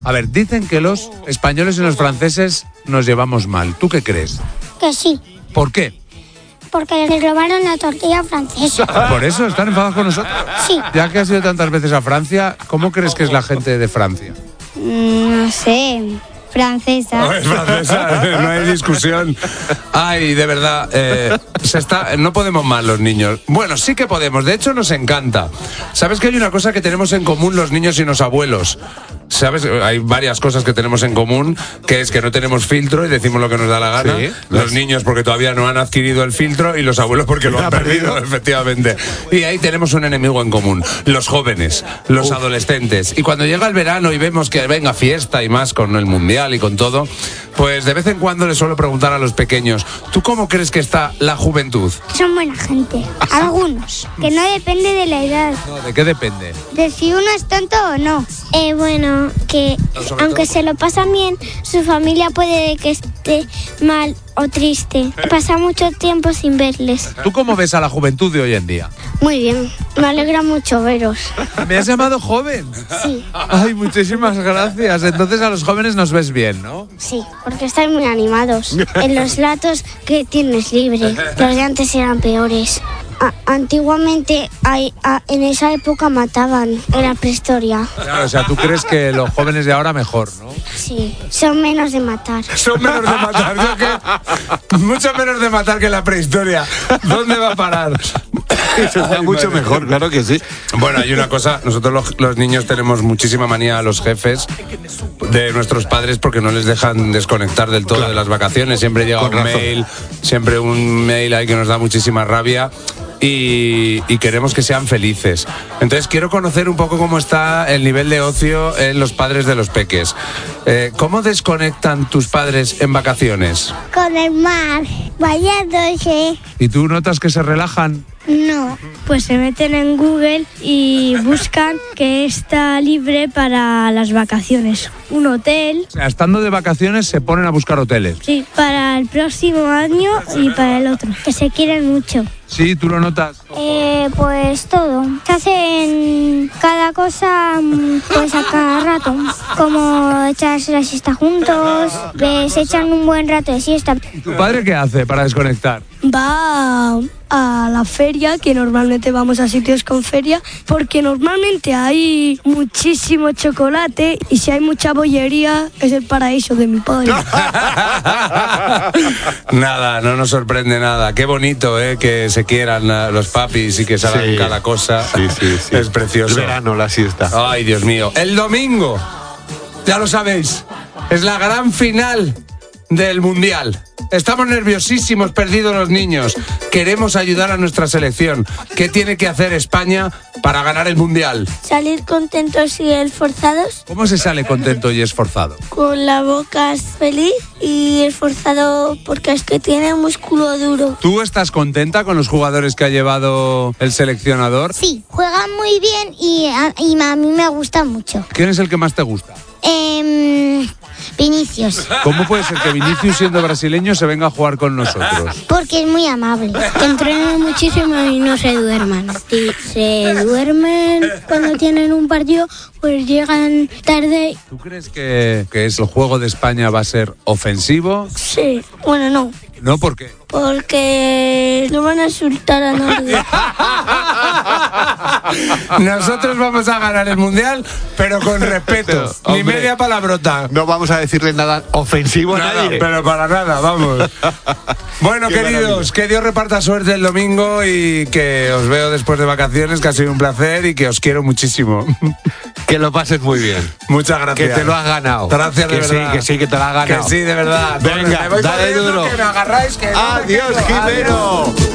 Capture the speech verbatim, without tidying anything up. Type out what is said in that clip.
A ver, dicen que los españoles y los franceses nos llevamos mal. ¿Tú qué crees? Que sí, ¿Por qué? porque les robaron la tortilla francesa. ¿Por eso están enfadados con nosotros? Sí. Ya que has ido tantas veces a Francia, ¿cómo crees que es la gente de Francia? Mm, no sé, francesa. Es francesa, no hay discusión. Ay, de verdad, eh, se está, no podemos más los niños. Bueno, sí que podemos, de hecho nos encanta. ¿Sabes que hay una cosa que tenemos en común los niños y los abuelos? ¿Sabes? Hay varias cosas que tenemos en común, que es que no tenemos filtro y decimos lo que nos da la gana. Sí, los las... niños porque todavía no han adquirido el filtro y los abuelos porque lo han perdido, efectivamente. Y ahí tenemos un enemigo en común, los jóvenes, los Uf. adolescentes. Y cuando llega el verano y vemos que venga fiesta y más con el mundial y con todo, pues de vez en cuando les suelo preguntar a los pequeños, ¿tú cómo crees que está la juventud? Son buena gente, algunos, que no depende de la edad. No, ¿de qué depende? De si uno es tonto o no. Eh, bueno, que no, aunque todo. Se lo pasan bien, su familia puede que esté mal o triste. Pasa mucho tiempo sin verles. ¿Tú cómo ves a la juventud de hoy en día? Muy bien, me alegra mucho veros. ¿Me has llamado joven? Sí. Ay, muchísimas gracias. Entonces a los jóvenes nos ves bien, ¿no? Sí, porque están muy animados. En los ratos que tienes libre, los de antes eran peores. A, antiguamente hay, a, en esa época mataban, en la prehistoria. Claro, o sea, tú crees que los jóvenes de ahora mejor, ¿no? Sí, son menos de matar. Son menos de matar, ¿no? ¿Qué? Mucho menos de matar que en la prehistoria. ¿Dónde va a parar? Ay, mucho madre. Mejor, claro que sí. Bueno, hay una cosa, nosotros los, los niños tenemos muchísima manía a los jefes de nuestros padres porque no les dejan desconectar del todo claro. de las vacaciones. Siempre llega Con un razón. mail, siempre un mail ahí que nos da muchísima rabia. Y, y queremos que sean felices. Entonces quiero conocer un poco cómo está el nivel de ocio en los padres de los peques. Eh, ¿Cómo desconectan tus padres en vacaciones? Con el mar, bañándose. ¿Y tú notas que se relajan? No, pues se meten en Google y buscan que está libre para las vacaciones. Un hotel. O sea, estando de vacaciones se ponen a buscar hoteles. Sí, para el próximo año y para el otro. Que se quieren mucho. Sí, ¿tú lo notas? Eh, pues todo. Se hacen cada cosa pues a cada rato. Como echarse la siesta juntos, se echan un buen rato de siesta. ¿Y tu padre qué hace para desconectar? Va a la feria, que normalmente vamos a sitios con feria, porque normalmente hay muchísimo chocolate y si hay mucha bollería es el paraíso de mi padre. Nada, no nos sorprende nada. Qué bonito, ¿eh? Que se quieran los papis y que salgan sí. cada cosa. Sí, sí, sí. Es precioso. El verano, la siesta. Ay, Dios mío. El domingo, ya lo sabéis, es la gran final del Mundial. Estamos nerviosísimos, perdidos los niños. Queremos ayudar a nuestra selección. ¿Qué tiene que hacer España para ganar el Mundial? Salir contentos y esforzados. ¿Cómo se sale contento y esforzado? Con la boca feliz y esforzado porque es que tiene músculo duro. ¿Tú estás contenta con los jugadores que ha llevado el seleccionador? Sí, juegan muy bien y a, y a mí me gusta mucho. ¿Quién es el que más te gusta? Eh, Vinicius. ¿Cómo puede ser que Vinicius, siendo brasileño, se venga a jugar con nosotros? Porque es muy amable. Que entrenan muchísimo y no se duerman. Si se duermen cuando tienen un partido, pues llegan tarde. ¿Tú crees que, que es el juego de España va a ser ofensivo? Sí, bueno, no. ¿No? ¿Por qué? Porque no van a insultar a nadie. Nosotros vamos a ganar el Mundial, pero con respeto. Pero, ni hombre, media palabrota. No vamos a decirle nada ofensivo nada, a nadie. Pero para nada, vamos. Bueno, qué queridos, maravilla. Que Dios reparta suerte el domingo y que os veo después de vacaciones, que ha sido un placer y que os quiero muchísimo. Que lo pases muy bien. Muchas gracias. Que te lo has ganado. Gracias, de que verdad. Sí, que sí, que te lo has ganado. Que sí, de verdad. Venga, me voy dale duro. Que me agarráis, que Adiós, no me Jimeno.